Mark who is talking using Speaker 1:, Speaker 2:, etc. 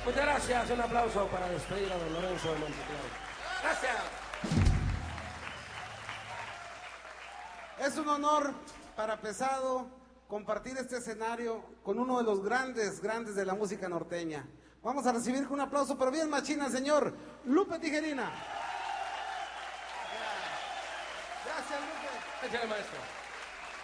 Speaker 1: Muchas gracias, un aplauso para despedir a don Lorenzo de Monteclaro. Gracias.
Speaker 2: Es un honor para Pesado compartir este escenario con uno de los grandes de la música norteña. Vamos a recibir con un aplauso, pero bien machina, señor Lupe Tijerina. Gracias, Lupe.
Speaker 1: Gracias, maestro.